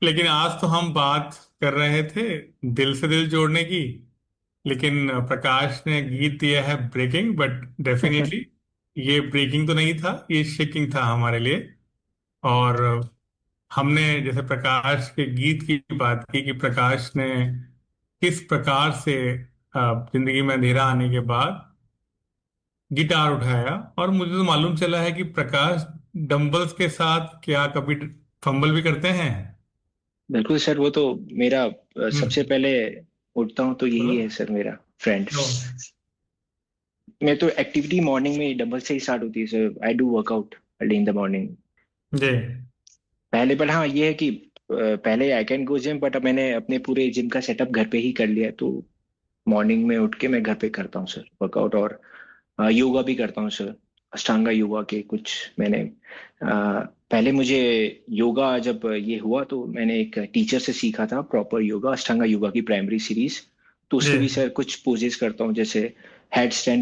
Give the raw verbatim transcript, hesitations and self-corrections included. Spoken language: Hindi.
लेकिन आज तो हम बात कर रहे थे दिल से दिल जोड़ने की। लेकिन प्रकाश ने गीत दिया है ब्रेकिंग, बट डेफिनेटली ये ब्रेकिंग तो नहीं था, ये शेकिंग था हमारे लिए। और हमने जैसे प्रकाश के गीत की बात की कि प्रकाश ने किस प्रकार से अ, जिंदगी में अंधेरा आने के बाद गिटार उठाया। और मुझे तो मालूम चला है कि प्रकाश डंबल्स के साथ क्या कभी फंबल भी करते हैं। बिल्कुल सर, वो तो मेरा अ, सबसे हम्म। पहले उठता हूँ तो बोलो। यही है सर, मेरा फ्रेंड। लो। मैं तो एक्टिविटी मॉर्निंग में डंबल से ही स्टार्ट होती है sir. I do workout early in the morning जी। पहले। पर हाँ, ये है कि अ, पहले I can go gym, but अब मैंने अपने पूरे जिम का सेटअप घर पे ही कर लिया है। तो मॉर्निंग में उठ के मैं घर पे करता हूँ सर वर्कआउट। और अ, योगा भी करता हूँ सर। अष्टांगा योगा के कुछ मैंने अ, पहले मुझे योगा जब ये हुआ तो मैंने एक टीचर से सीखा था प्रॉपर योगा, अष्टांगा योगा की प्राइमरी सीरीज। तो जी। उसमें भी सर कुछ पोजेस करता हूँ, जैसे हेड स्टैंड